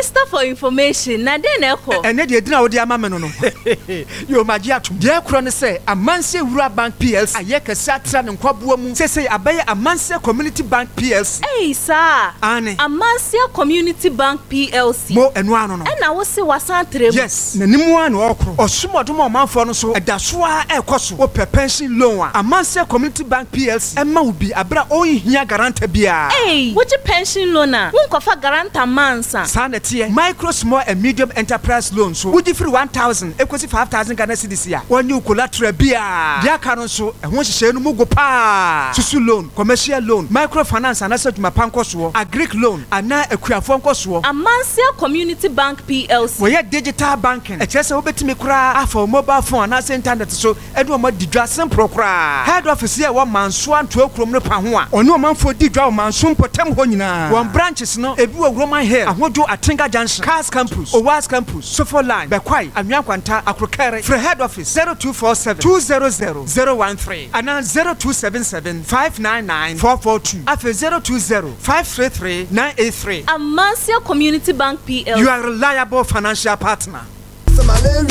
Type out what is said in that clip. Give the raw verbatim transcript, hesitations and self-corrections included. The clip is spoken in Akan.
Minister for Information, na den eko. Ene de edina wo de ama me no no. Yo magia atum. De ekro ne se Amanse Wura Bank P L C. Aye kese atra ne nkwaboa mu. Sese abaye Amanse Community Bank P L C. Hey sir. Ane. Amanse Community Bank P L C. Mo eno ano no. E na wo se wasan trem. Yes. Na nimu an okro. Osumodom omanfo no so edaso a ekoso. Wo pe pension loan a Amanse Community Bank P L C. Emma wo bi abra ohia guarantor bia. Hey, wo pension loan a won kofa guarantor mansa. Sa na tie micro small and medium enterprise loan so wo di free one thousand ekosi five thousand Ghana cedis a. Wonyi collateral bia. Dia ka no so ehon hihye no mugo pa. Susu loan, commercial loan, microfinance and asset mapanko so, agric loan, ana akuafo nko so. Amanse Community Bank P L C. We digital banking. E chese wo betimi kura afa mobile phone and internet so edu mo didwa simple kura. Head office here wo manso anto akrom no pa ho a. Ono manfo didwa wo manso mpotem ho nyina. One branches no ebi wo Roman Hill, ahojo Atinga Junction, Cars Campus, Owas Campus, Sofo Line, Bekwai, Anyankwanta, Akrokere. For head office zero two four seven two zero zero zero one three and zero two seven seven five nine nine four four two. After zero two zero five three three nine eight three. Amanse Community Bank P L C. You are a reliable financial partner.